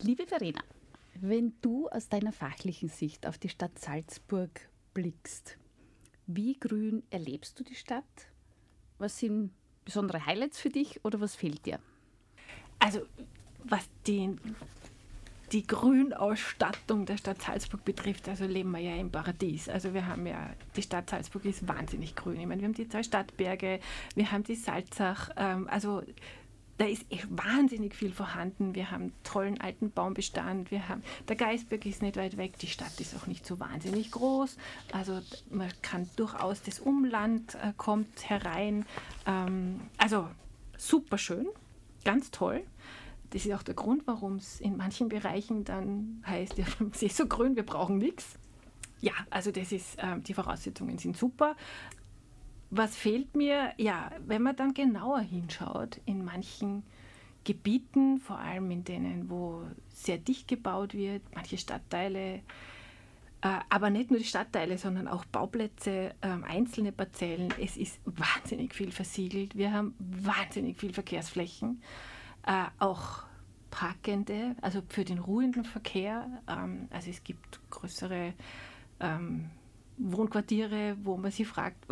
Liebe Verena, wenn du aus deiner fachlichen Sicht auf die Stadt Salzburg blickst, wie grün erlebst du die Stadt? Was sind besondere Highlights für dich oder was fehlt dir? Also was die Grünausstattung der Stadt Salzburg betrifft, also leben wir ja im Paradies. Also wir haben ja, die Stadt Salzburg ist wahnsinnig grün. Ich meine, wir haben die 2 Stadtberge, wir haben die Salzach, also da ist echt wahnsinnig viel vorhanden. Wir haben tollen alten Baumbestand, der Gaisberg ist nicht weit weg, die Stadt ist auch nicht so wahnsinnig groß. Also man kann durchaus, das Umland kommt herein. Also super schön, ganz toll. Das ist auch der Grund, warum es in manchen Bereichen dann heißt, ja, es ist so grün, wir brauchen nichts. Ja, also das ist, die Voraussetzungen sind super. Was fehlt mir? Ja, wenn man dann genauer hinschaut, in manchen Gebieten, vor allem in denen, wo sehr dicht gebaut wird, manche Stadtteile, aber nicht nur die Stadtteile, sondern auch Bauplätze, einzelne Parzellen. Es ist wahnsinnig viel versiegelt. Wir haben wahnsinnig viel Verkehrsflächen, auch Parkende, also für den ruhenden Verkehr. Also es gibt größere Wohnquartiere, wo man sich fragt,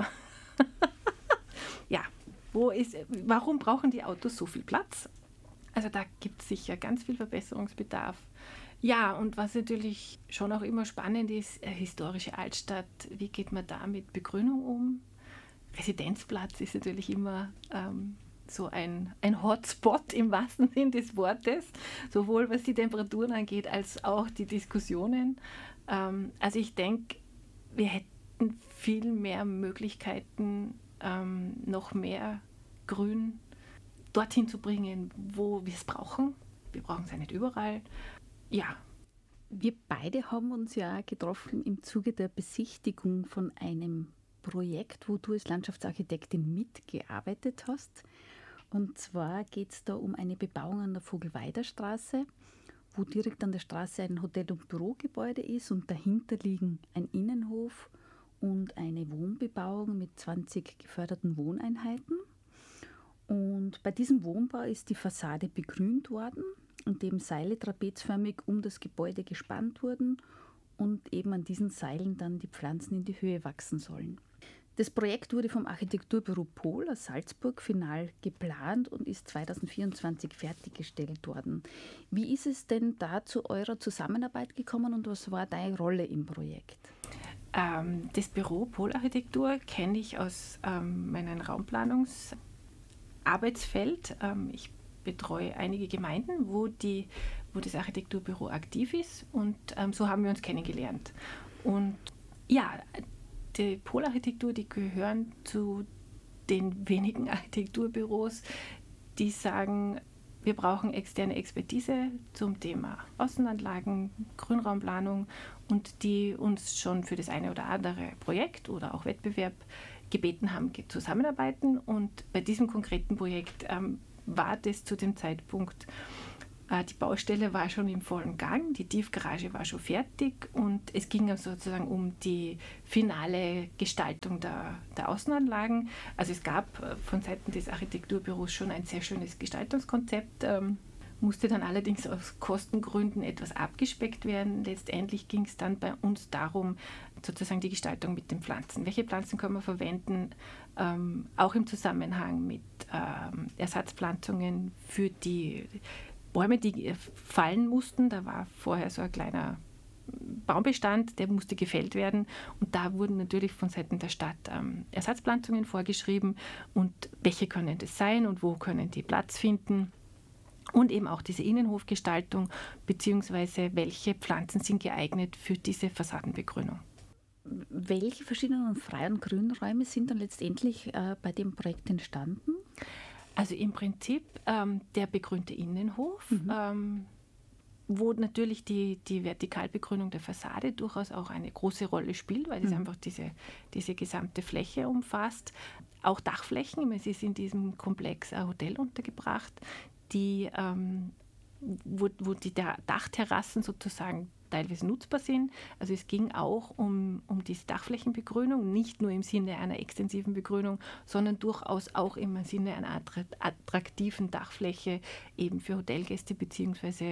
ja, warum brauchen die Autos so viel Platz? Also da gibt es sicher ganz viel Verbesserungsbedarf. Ja, und was natürlich schon auch immer spannend ist, historische Altstadt, wie geht man da mit Begrünung um? Residenzplatz ist natürlich immer so ein Hotspot im wahrsten Sinn des Wortes, sowohl was die Temperaturen angeht, als auch die Diskussionen. Also ich denke, wir hätten viel mehr Möglichkeiten, noch mehr Grün dorthin zu bringen, wo wir es brauchen. Wir brauchen es ja nicht überall. Ja. Wir beide haben uns ja getroffen im Zuge der Besichtigung von einem Projekt, wo du als Landschaftsarchitektin mitgearbeitet hast. Und zwar geht es da um eine Bebauung an der Vogelweider-Straße, wo direkt an der Straße ein Hotel- und Bürogebäude ist und dahinter liegen ein Innenhof und eine Wohnbebauung mit 20 geförderten Wohneinheiten. Und bei diesem Wohnbau ist die Fassade begrünt worden, indem Seile trapezförmig um das Gebäude gespannt wurden und eben an diesen Seilen dann die Pflanzen in die Höhe wachsen sollen. Das Projekt wurde vom Architekturbüro Pohl aus Salzburg final geplant und ist 2024 fertiggestellt worden. Wie ist es denn da zu eurer Zusammenarbeit gekommen und was war deine Rolle im Projekt? Das Büro Pohl Architektur kenne ich aus meinem Raumplanungsarbeitsfeld. Ich betreue einige Gemeinden, wo das Architekturbüro aktiv ist und so haben wir uns kennengelernt. Und ja, die Polarchitektur, die gehören zu den wenigen Architekturbüros, die sagen, wir brauchen externe Expertise zum Thema Außenanlagen, Grünraumplanung und die uns schon für das eine oder andere Projekt oder auch Wettbewerb gebeten haben, zusammenarbeiten. Und bei diesem konkreten Projekt war das zu dem Zeitpunkt, die Baustelle war schon im vollen Gang, die Tiefgarage war schon fertig und es ging sozusagen um die finale Gestaltung der Außenanlagen. Also es gab von Seiten des Architekturbüros schon ein sehr schönes Gestaltungskonzept, musste dann allerdings aus Kostengründen etwas abgespeckt werden. Letztendlich ging es dann bei uns darum, sozusagen die Gestaltung mit den Pflanzen. Welche Pflanzen können wir verwenden, auch im Zusammenhang mit Ersatzpflanzungen für die Bäume, die fallen mussten. Da war vorher so ein kleiner Baumbestand, der musste gefällt werden. Und da wurden natürlich von Seiten der Stadt Ersatzpflanzungen vorgeschrieben. Und welche können das sein und wo können die Platz finden? Und eben auch diese Innenhofgestaltung, beziehungsweise welche Pflanzen sind geeignet für diese Fassadenbegrünung. Welche verschiedenen Frei- und Grünräume sind dann letztendlich bei dem Projekt entstanden? Also im Prinzip der begrünte Innenhof, wo natürlich die Vertikalbegrünung der Fassade durchaus auch eine große Rolle spielt, weil es einfach diese gesamte Fläche umfasst. Auch Dachflächen, es ist in diesem Komplex ein Hotel untergebracht, wo die Dachterrassen sozusagen teilweise nutzbar sind. Also es ging auch um diese Dachflächenbegrünung, nicht nur im Sinne einer extensiven Begrünung, sondern durchaus auch im Sinne einer attraktiven Dachfläche eben für Hotelgäste beziehungsweise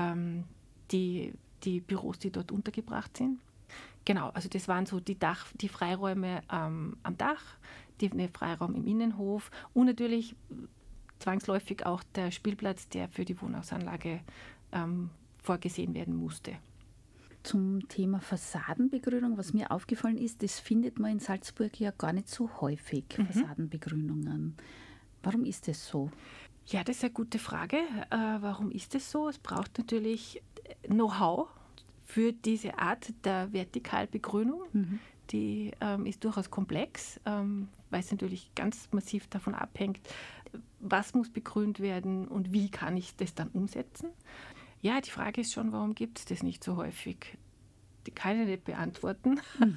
die Büros, die dort untergebracht sind. Genau, also das waren so die Freiräume am Dach, der Freiraum im Innenhof und natürlich zwangsläufig auch der Spielplatz, der für die Wohnhausanlage vorgesehen werden musste. Zum Thema Fassadenbegrünung, was mir aufgefallen ist, das findet man in Salzburg ja gar nicht so häufig, Fassadenbegrünungen. Warum ist das so? Ja, das ist eine gute Frage. Warum ist das so? Es braucht natürlich Know-how für diese Art der Vertikalbegrünung. Die ist durchaus komplex, weil es natürlich ganz massiv davon abhängt, was muss begrünt werden und wie kann ich das dann umsetzen. Ja, die Frage ist schon, warum gibt es das nicht so häufig? Die kann ich nicht beantworten.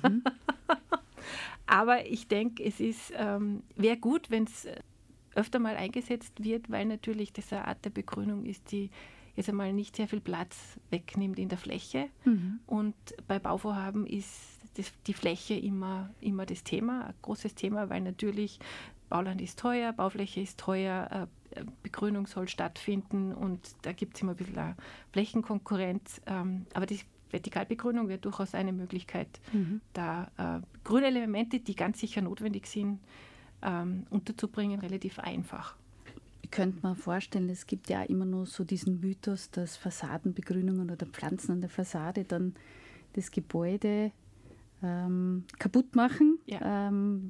Aber ich denke, es wäre gut, wenn es öfter mal eingesetzt wird, weil natürlich das eine Art der Begrünung ist, die jetzt einmal nicht sehr viel Platz wegnimmt in der Fläche. Und bei Bauvorhaben ist die Fläche immer das Thema, ein großes Thema, weil natürlich Bauland ist teuer, Baufläche ist teuer, Begrünung soll stattfinden und da gibt es immer ein bisschen eine Flächenkonkurrenz. Aber die Vertikalbegrünung wäre durchaus eine Möglichkeit, da grüne Elemente, die ganz sicher notwendig sind, unterzubringen, relativ einfach. Ich könnte mir vorstellen, es gibt ja immer nur so diesen Mythos, dass Fassadenbegrünungen oder Pflanzen an der Fassade dann das Gebäude kaputt machen. Ja.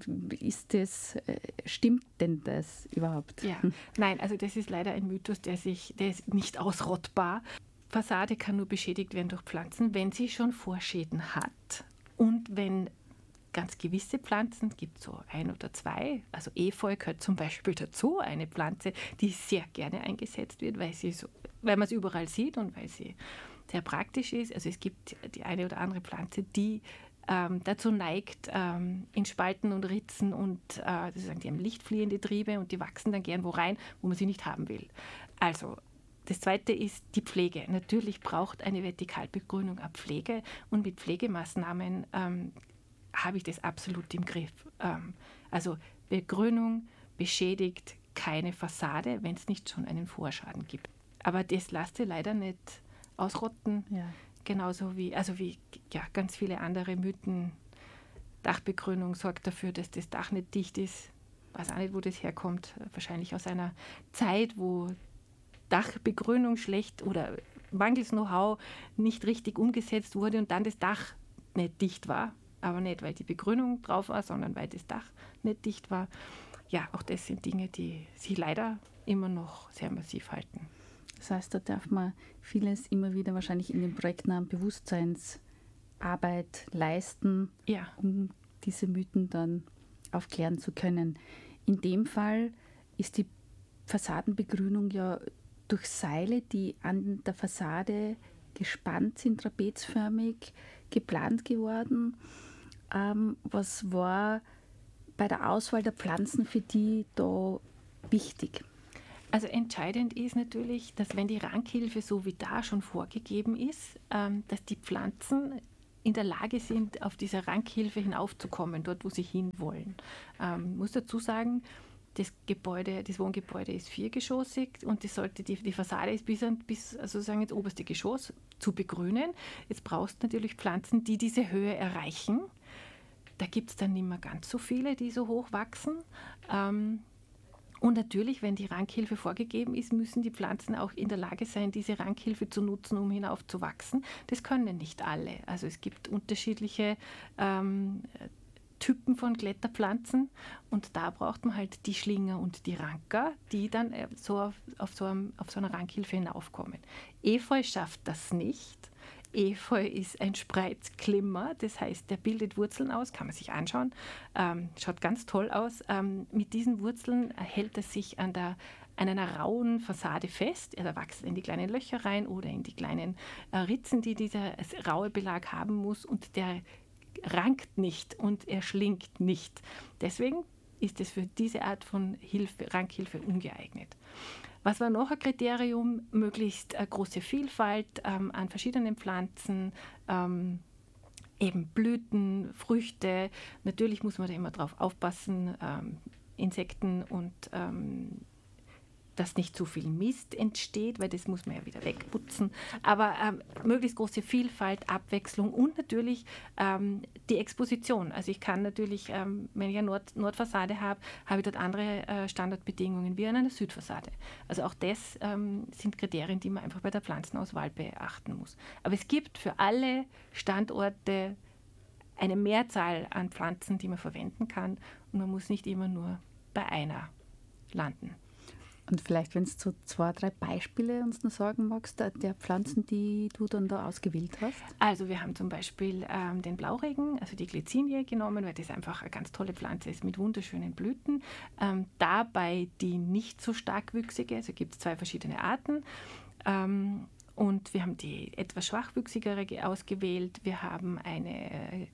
Stimmt denn das überhaupt? Ja. Nein, also das ist leider ein Mythos, der ist nicht ausrottbar. Fassade kann nur beschädigt werden durch Pflanzen, wenn sie schon Vorschäden hat und wenn ganz gewisse Pflanzen, gibt so ein oder zwei, also Efeu gehört zum Beispiel dazu, eine Pflanze, die sehr gerne eingesetzt wird, weil man es überall sieht und weil sie sehr praktisch ist. Also es gibt die eine oder andere Pflanze, die dazu neigt, in Spalten und Ritzen und die haben lichtfliehende Triebe und die wachsen dann gern wo rein, wo man sie nicht haben will. Also das Zweite ist die Pflege. Natürlich braucht eine Vertikalbegrünung eine Pflege und mit Pflegemaßnahmen habe ich das absolut im Griff. Also Begrünung beschädigt keine Fassade, wenn es nicht schon einen Vorschaden gibt. Aber das lässt sich leider nicht ausrotten. Ja. Genauso wie ganz viele andere Mythen. Dachbegrünung sorgt dafür, dass das Dach nicht dicht ist. Ich weiß auch nicht, wo das herkommt. Wahrscheinlich aus einer Zeit, wo Dachbegrünung schlecht oder mangels Know-how nicht richtig umgesetzt wurde und dann das Dach nicht dicht war. Aber nicht, weil die Begrünung drauf war, sondern weil das Dach nicht dicht war. Ja, auch das sind Dinge, die sich leider immer noch sehr massiv halten. Das heißt, da darf man vieles immer wieder wahrscheinlich in den projektnahen Bewusstseinsarbeit leisten, um diese Mythen dann aufklären zu können. In dem Fall ist die Fassadenbegrünung ja durch Seile, die an der Fassade gespannt sind, trapezförmig geplant geworden. Was war bei der Auswahl der Pflanzen für die da wichtig? Also entscheidend ist natürlich, dass wenn die Rankhilfe so wie da schon vorgegeben ist, dass die Pflanzen in der Lage sind, auf dieser Rankhilfe hinaufzukommen, dort wo sie hinwollen. Ich muss dazu sagen, das Wohngebäude ist 4geschossig und die Fassade ist bis sozusagen ins oberste Geschoss zu begrünen. Jetzt brauchst du natürlich Pflanzen, die diese Höhe erreichen. Da gibt es dann nicht mehr ganz so viele, die so hoch wachsen. Und natürlich, wenn die Rankhilfe vorgegeben ist, müssen die Pflanzen auch in der Lage sein, diese Rankhilfe zu nutzen, um hinaufzuwachsen. Das können nicht alle. Also es gibt unterschiedliche Typen von Kletterpflanzen und da braucht man halt die Schlinger und die Ranker, die dann auf so einer Rankhilfe hinaufkommen. Efeu schafft das nicht. Efeu ist ein Spreizklimmer, das heißt, der bildet Wurzeln aus, kann man sich anschauen, schaut ganz toll aus. Mit diesen Wurzeln hält es sich an einer rauen Fassade fest. Er wächst in die kleinen Löcher rein oder in die kleinen Ritzen, die dieser raue Belag haben muss und der rankt nicht und er schlingt nicht. Deswegen ist es für diese Art von Rankhilfe ungeeignet. Was war noch ein Kriterium? Möglichst eine große Vielfalt an verschiedenen Pflanzen, eben Blüten, Früchte. Natürlich muss man da immer drauf aufpassen, Insekten und dass nicht zu viel Mist entsteht, weil das muss man ja wieder wegputzen. Aber möglichst große Vielfalt, Abwechslung und natürlich die Exposition. Also ich kann natürlich, wenn ich eine Nordfassade habe, habe ich dort andere Standardbedingungen wie an einer Südfassade. Also auch das sind Kriterien, die man einfach bei der Pflanzenauswahl beachten muss. Aber es gibt für alle Standorte eine Mehrzahl an Pflanzen, die man verwenden kann und man muss nicht immer nur bei einer landen. Und vielleicht, wenn du so 2, 3 Beispiele uns noch sagen magst, der Pflanzen, die du dann da ausgewählt hast. Also wir haben zum Beispiel den Blauregen, also die Glycinie genommen, weil das einfach eine ganz tolle Pflanze ist mit wunderschönen Blüten. Dabei die nicht so starkwüchsige, also gibt es 2 verschiedene Arten. Und wir haben die etwas schwachwüchsigere ausgewählt. Wir haben eine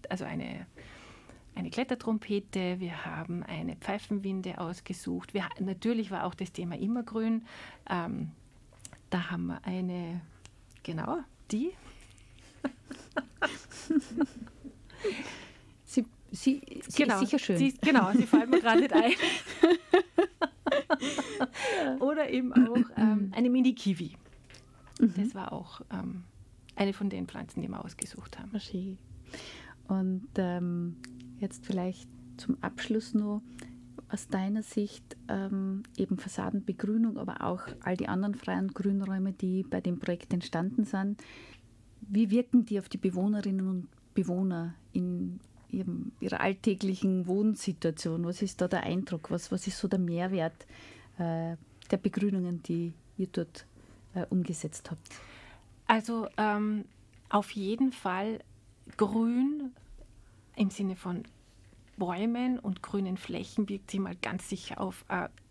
Klettertrompete, wir haben eine Pfeifenwinde ausgesucht. Natürlich war auch das Thema Immergrün. Da haben wir eine, genau, die. Sie genau, ist sicher schön. Sie fällt mir gerade nicht ein. Oder eben auch eine Mini-Kiwi. Das war auch eine von den Pflanzen, die wir ausgesucht haben. Schön. Und jetzt vielleicht zum Abschluss noch aus deiner Sicht eben Fassadenbegrünung, aber auch all die anderen freien Grünräume, die bei dem Projekt entstanden sind. Wie wirken die auf die Bewohnerinnen und Bewohner in ihrer alltäglichen Wohnsituation? Was ist da der Eindruck? Was ist so der Mehrwert der Begrünungen, die ihr dort umgesetzt habt? Also auf jeden Fall Grün im Sinne von Bäumen und grünen Flächen wirkt sich mal ganz sicher auf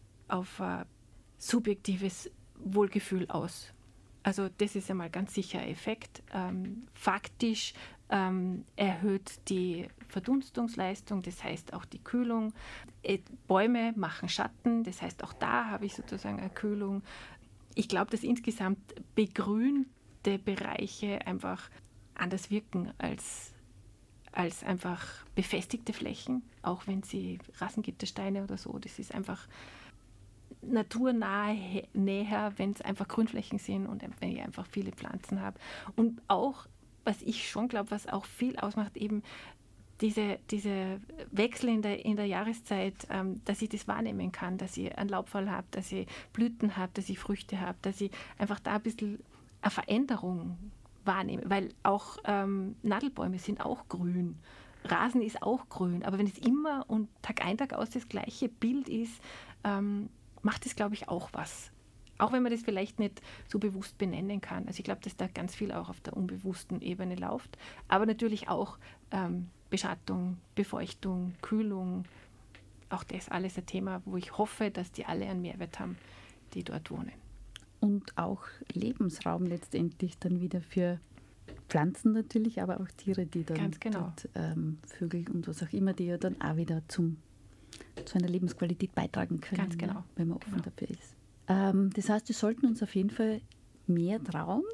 subjektives Wohlgefühl aus. Also das ist einmal ganz sicher ein Effekt. Faktisch erhöht die Verdunstungsleistung, das heißt auch die Kühlung. Bäume machen Schatten, das heißt auch da habe ich sozusagen eine Kühlung. Ich glaube, dass insgesamt begrünte Bereiche einfach anders wirken als einfach befestigte Flächen, auch wenn sie Rassengittersteine oder so, das ist einfach naturnahe, näher, wenn es einfach Grünflächen sind und wenn ich einfach viele Pflanzen habe. Und auch, was ich schon glaube, was auch viel ausmacht, eben diese Wechsel in der Jahreszeit, dass ich das wahrnehmen kann, dass ich einen Laubfall habe, dass ich Blüten habe, dass ich Früchte habe, dass ich einfach da ein bisschen eine Veränderung wahrnehme, weil auch Nadelbäume sind auch grün, Rasen ist auch grün, aber wenn es immer und Tag ein, Tag aus das gleiche Bild ist, macht es, glaube ich, auch was. Auch wenn man das vielleicht nicht so bewusst benennen kann. Also ich glaube, dass da ganz viel auch auf der unbewussten Ebene läuft, aber natürlich auch Beschattung, Befeuchtung, Kühlung, auch das alles ein Thema, wo ich hoffe, dass die alle einen Mehrwert haben, die dort wohnen. Und auch Lebensraum letztendlich dann wieder für Pflanzen natürlich, aber auch Tiere, die dann dort, Vögel und was auch immer, die ja dann auch wieder zu einer Lebensqualität beitragen können, ganz genau. Ne, wenn man offen dafür ist. Das heißt, wir sollten uns auf jeden Fall mehr trauen,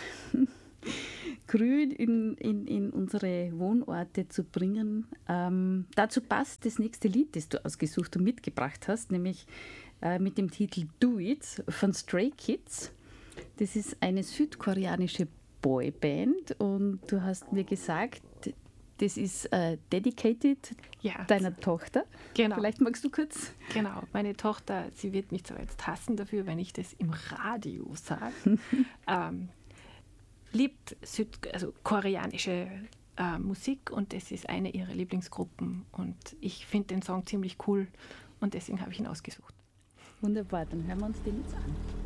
Grün in unsere Wohnorte zu bringen. Dazu passt das nächste Lied, das du ausgesucht und mitgebracht hast, nämlich mit dem Titel Do It von Stray Kids. Das ist eine südkoreanische Boyband und du hast mir gesagt, das ist dedicated deiner Tochter. Genau. Vielleicht magst du kurz. Genau, meine Tochter, sie wird mich zwar jetzt hassen dafür, wenn ich das im Radio sage, liebt koreanische Musik und das ist eine ihrer Lieblingsgruppen und ich finde den Song ziemlich cool und deswegen habe ich ihn ausgesucht. Wunderbar, dann hören wir uns den jetzt an.